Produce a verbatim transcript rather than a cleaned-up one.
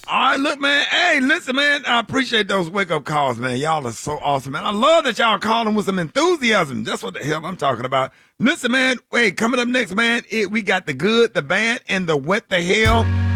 All right, look, man. Hey, listen, man. I appreciate those wake up calls, man. Y'all are so awesome, man. I love that y'all calling with some enthusiasm. That's what the hell I'm talking about. Listen, man. Wait, coming up next, man. It, we got the good, the bad, and the what the hell.